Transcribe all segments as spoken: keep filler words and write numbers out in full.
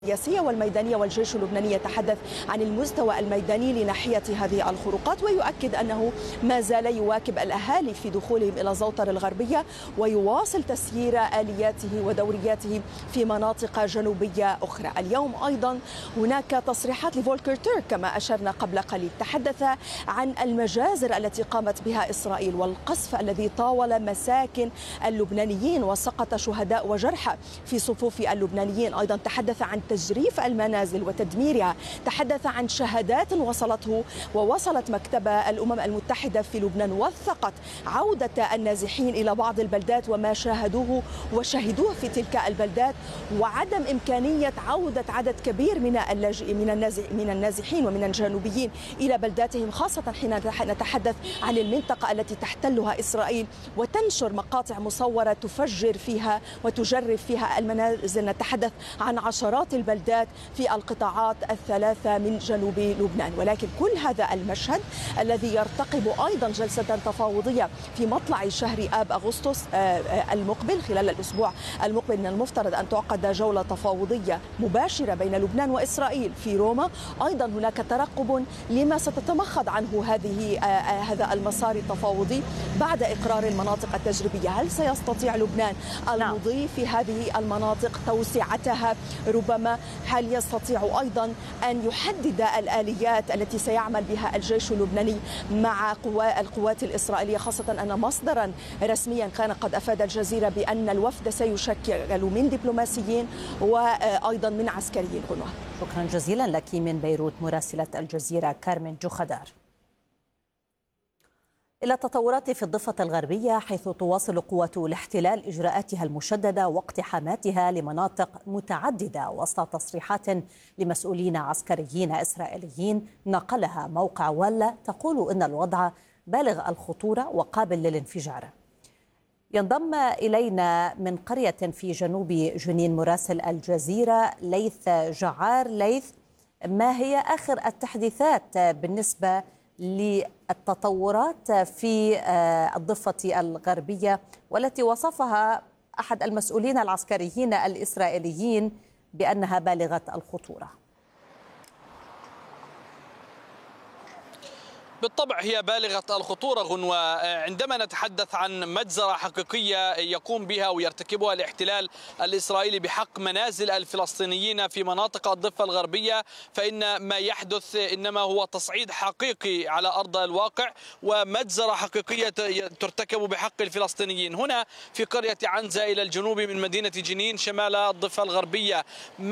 السياسية والميدانية، والجيش اللبناني يتحدث عن المستوى الميداني لناحية هذه الخروقات، ويؤكد أنه ما زال يواكب الأهالي في دخولهم إلى زوطر الغربية ويواصل تسيير آلياته ودورياته في مناطق جنوبية أخرى. اليوم أيضا هناك تصريحات لفولكر تيرك كما أشرنا قبل قليل، تحدث عن المجازر التي قامت بها إسرائيل والقصف الذي طاول مساكن اللبنانيين وسقط شهداء وجرحى في صفوف اللبنانيين. أيضا تحدث عن تجريف المنازل وتدميرها، تحدث عن شهادات وصلته ووصلت مكتب الأمم المتحدة في لبنان، وثقت عودة النازحين إلى بعض البلدات وما شاهدوه وشهدوه في تلك البلدات، وعدم إمكانية عودة عدد كبير من اللاجئين من النازح من النازحين ومن الجنوبيين إلى بلداتهم، خاصة حين نتحدث عن المنطقة التي تحتلها إسرائيل وتنشر مقاطع مصورة تفجر فيها وتجرف فيها المنازل. نتحدث عن عشرات البلدات في القطاعات الثلاثة من جنوب لبنان. ولكن كل هذا المشهد الذي يرتقب أيضا جلسة تفاوضية في مطلع شهر آب أغسطس المقبل، خلال الأسبوع المقبل من المفترض أن تعقد جولة تفاوضية مباشرة بين لبنان وإسرائيل في روما. أيضا هناك ترقب لما ستتمخض عنه هذه هذا المسار التفاوضي بعد إقرار المناطق التجريبية. هل سيستطيع لبنان المضي في هذه المناطق توسعتها؟ ربما هل يستطيع أيضا أن يحدد الآليات التي سيعمل بها الجيش اللبناني مع القوات الإسرائيلية، خاصة أن مصدرا رسميا كان قد أفاد الجزيرة بأن الوفد سيشكل من دبلوماسيين وأيضا من عسكريين. غنوة، شكرا جزيلا لك من بيروت مراسلة الجزيرة كارمن جوخدار. إلى التطورات في الضفة الغربية، حيث تواصل قوات الاحتلال إجراءاتها المشددة واقتحاماتها لمناطق متعددة وسط تصريحات لمسؤولين عسكريين إسرائيليين نقلها موقع ولا تقول إن الوضع بالغ الخطورة وقابل للانفجار. ينضم إلينا من قرية في جنوب جنين مراسل الجزيرة ليث جعار. ليث، ما هي آخر التحديثات بالنسبة للتطورات في الضفة الغربية والتي وصفها أحد المسؤولين العسكريين الإسرائيليين بأنها بالغة الخطورة؟ بالطبع هي بالغة الخطورة غنوة. عندما نتحدث عن مجزرة حقيقية يقوم بها ويرتكبها الاحتلال الإسرائيلي بحق منازل الفلسطينيين في مناطق الضفة الغربية، فإن ما يحدث إنما هو تصعيد حقيقي على أرض الواقع ومجزرة حقيقية ترتكب بحق الفلسطينيين. هنا في قرية عنزة إلى الجنوب من مدينة جنين شمال الضفة الغربية،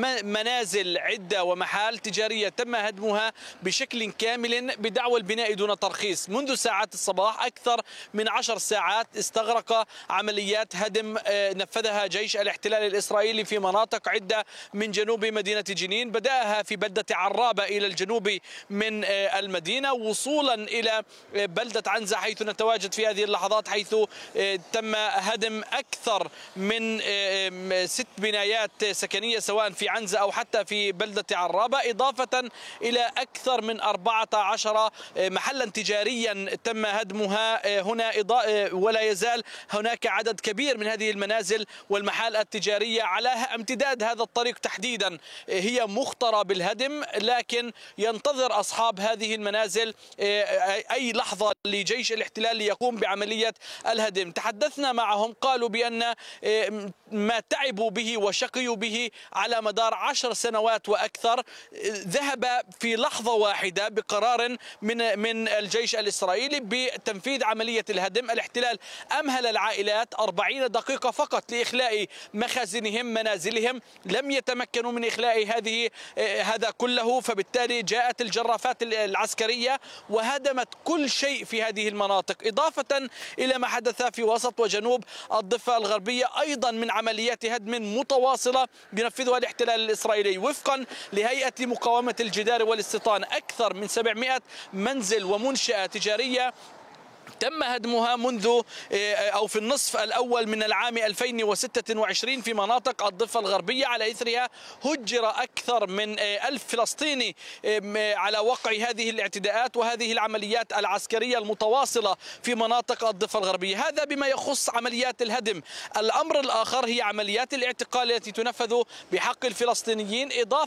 منازل عدة ومحال تجارية تم هدمها بشكل كامل بدعوى البناء دون ترخيص. منذ ساعات الصباح أكثر من عشر ساعات استغرق عمليات هدم نفذها جيش الاحتلال الإسرائيلي في مناطق عدة من جنوب مدينة جنين، بدأها في بلدة عرابة إلى الجنوب من المدينة وصولا إلى بلدة عنزة حيث نتواجد في هذه اللحظات، حيث تم هدم أكثر من ست بنايات سكنية سواء في عنزة أو حتى في بلدة عرابة، إضافة إلى أكثر من أربعة عشر محلا تجاريا تم هدمها هنا، ولا يزال هناك عدد كبير من هذه المنازل والمحال التجارية على امتداد هذا الطريق تحديدا هي مخطرة بالهدم، لكن ينتظر أصحاب هذه المنازل أي لحظة لجيش الاحتلال ليقوم بعملية الهدم. تحدثنا معهم، قالوا بأن ما تعبوا به وشقيوا به على مدار عشر سنوات وأكثر ذهب في لحظة واحدة بقرار من من الجيش الإسرائيلي بتنفيذ عملية الهدم. الاحتلال أمهل العائلات أربعين دقيقة فقط لإخلاء مخازنهم منازلهم، لم يتمكنوا من إخلاء هذه هذا كله، فبالتالي جاءت الجرافات العسكرية وهدمت كل شيء في هذه المناطق، إضافة إلى ما حدث في وسط وجنوب الضفة الغربية أيضا من عمليات هدم متواصلة ينفذها الاحتلال الإسرائيلي. وفقا لهيئة مقاومة الجدار والاستيطان، أكثر من سبعمائة منزل ومنشأة تجارية تم هدمها منذ أو في النصف الأول من العام ألفين وستة وعشرين في مناطق الضفة الغربية. على إثرها هجر أكثر من ألف فلسطيني على وقع هذه الاعتداءات وهذه العمليات العسكرية المتواصلة في مناطق الضفة الغربية. هذا بما يخص عمليات الهدم. الأمر الآخر هي عمليات الاعتقال التي تنفذ بحق الفلسطينيين، إضافة